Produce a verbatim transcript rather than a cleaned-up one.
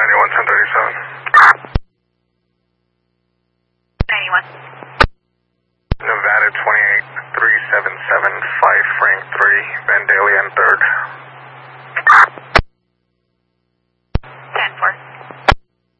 ninety-one, ten thirty-seven. ninety-one. Nevada twenty-eight, three seven seven, five Frank three.